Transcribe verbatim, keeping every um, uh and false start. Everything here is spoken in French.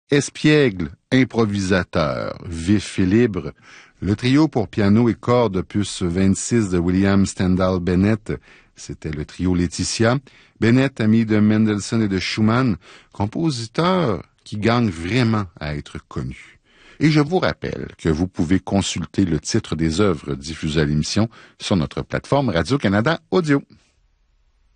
Espiègle, improvisateur, vif et libre. Le trio pour piano et cordes opus vingt-six de William Stendhal Bennett, c'était le trio Laetitia. Bennett, ami de Mendelssohn et de Schumann, compositeur qui gagne vraiment à être connu. Et je vous rappelle que vous pouvez consulter le titre des œuvres diffusées à l'émission sur notre plateforme Radio-Canada Audio.